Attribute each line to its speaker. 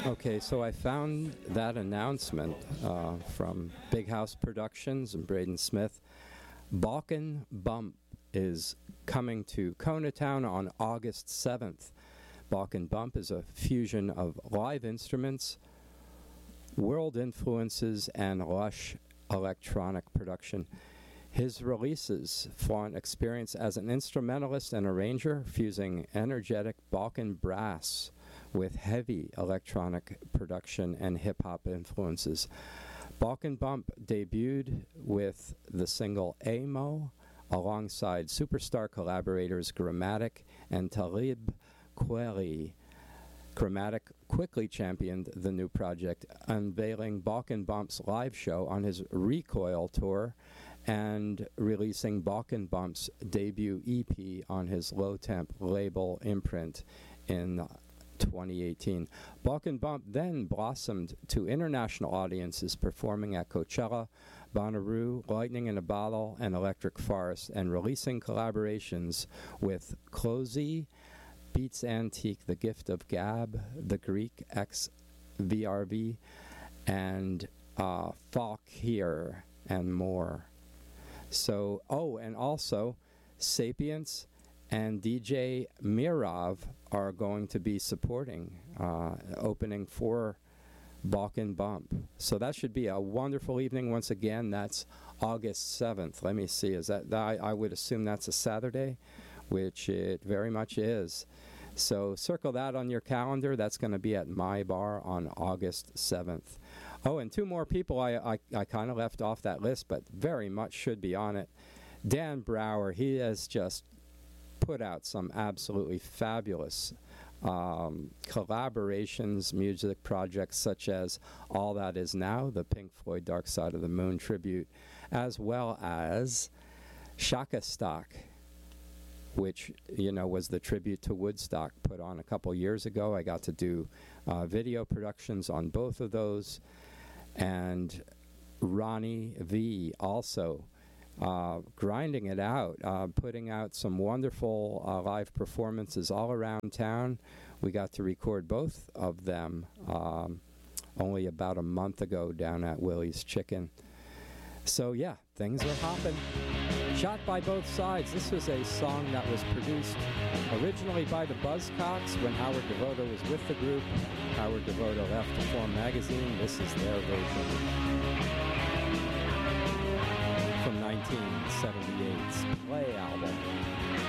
Speaker 1: Okay, so I found that announcement from Big House Productions and Braden Smith. Balkan Bump is coming to Conatown on August 7th. Balkan Bump is a fusion of live instruments, world influences, and lush electronic production. His releases flaunt experience as an instrumentalist and arranger, fusing energetic Balkan brass with heavy electronic production and hip-hop influences. Balkan Bump debuted with the single Amo alongside superstar collaborators Grammatic and Talib Kweli. Grammatic quickly championed the new project, unveiling Balkan Bump's live show on his Recoil tour and releasing Balkan Bump's debut EP on his Low Temp label Imprint in 2018. Balkan Bump then blossomed to international audiences, performing at Coachella, Bonnaroo, Lightning in a Bottle, and Electric Forest, and releasing collaborations with Closey, Beats Antique, The Gift of Gab, The Greek X VRV, and Falk Here, and more. So, and also Sapience and DJ Mirov are going to be supporting, opening for Balkan Bump. So that should be a wonderful evening. Once again, that's August 7th. Let me see, is that I would assume that's a Saturday, which it very much is. So circle that on your calendar. That's going to be at My Bar on August 7th. Oh, and two more people I kind of left off that list, but very much should be on it. Dan Brower, he has just put out some absolutely fabulous collaborations, music projects such as All That Is Now, the Pink Floyd Dark Side of the Moon tribute, as well as Shaka Stock, which, was the tribute to Woodstock put on a couple years ago. I got to do video productions on both of those. And Ronnie V also grinding it out, putting out some wonderful live performances all around town. We got to record both of them only about a month ago down at Willie's Chicken. So yeah, things are hopping. Shot by both sides. This was a song that was produced originally by the Buzzcocks when Howard Devoto was with the group. Howard Devoto left to form Magazine. This is their version from 1978's Play album.